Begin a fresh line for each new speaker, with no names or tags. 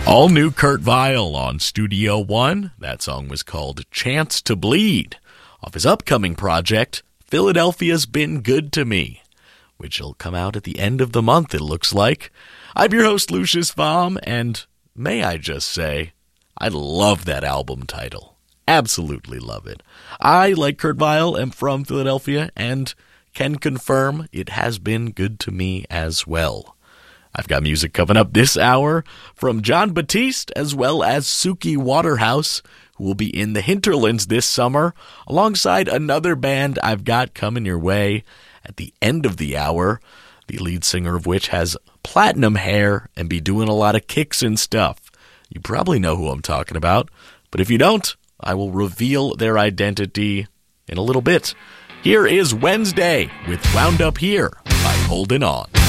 All new Kurt Vile on Studio One. That song was called Chance to Bleed, off his upcoming project, Philadelphia's Been Good to Me, which will come out at the end of the month, it looks like. I'm your host, Lucius Baum, and may I just say, I love that album title. Absolutely love it. I, like Kurt Vile, am from Philadelphia and can confirm it has been good to me as well. I've got music coming up this hour from Jon Batiste as well as Suki Waterhouse, who will be in the Hinterlands this summer, alongside another band I've got coming your way at the end of the hour, the lead singer of which has platinum hair and be doing a lot of kicks and stuff. You probably know who I'm talking about, but if you don't, I will reveal their identity in a little bit. Here is Wednesday with Wound Up Here by Holding On.